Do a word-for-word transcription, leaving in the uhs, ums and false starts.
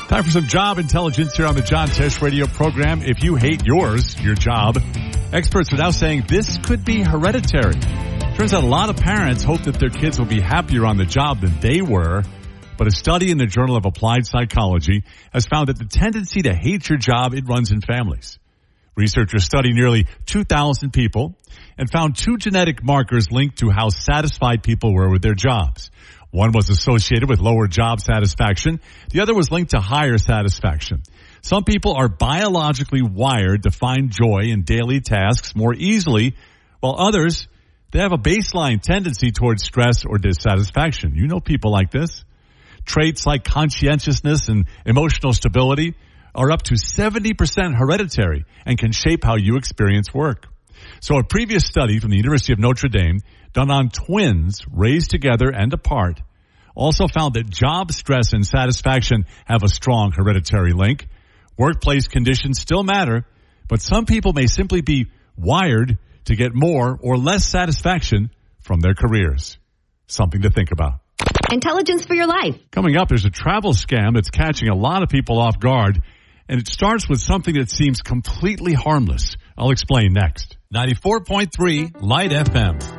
Time for some job intelligence here on the John Tesh radio program. If you hate yours, your job, experts are now saying this could be hereditary. Turns out a lot of parents hope that their kids will be happier on the job than they were. But a study in the Journal of Applied Psychology has found that the tendency to hate your job, it runs in families. Researchers studied nearly two thousand people and found two genetic markers linked to how satisfied people were with their jobs. One was associated with lower job satisfaction. The other was linked to higher satisfaction. Some people are biologically wired to find joy in daily tasks more easily, while others, they have a baseline tendency towards stress or dissatisfaction. You know people like this. Traits like conscientiousness and emotional stability are up to seventy percent hereditary and can shape how you experience work. So a previous study from the University of Notre Dame done on twins raised together and apart also found that job stress and satisfaction have a strong hereditary link. Workplace conditions still matter, but some people may simply be wired to get more or less satisfaction from their careers. Something to think about. Intelligence for your life. Coming up, there's a travel scam that's catching a lot of people off guard, and it starts with something that seems completely harmless. I'll explain next. ninety-four point three Light F M.